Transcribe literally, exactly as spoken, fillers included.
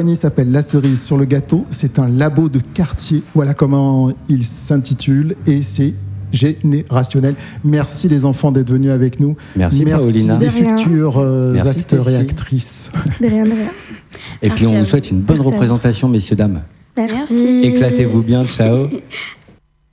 compagnie s'appelle La Cerise sur le Gâteau. C'est un labo de quartier. Voilà comment il s'intitule. Et c'est générationnel. Merci les enfants d'être venus avec nous. Merci, Merci Paolina. les futurs euh, Merci, acteurs Stécie. et actrices. De rien, de rien. Et Merci puis on à vous vous. souhaite une bonne Merci à vous. représentation, messieurs, dames. Merci. Éclatez-vous bien, ciao.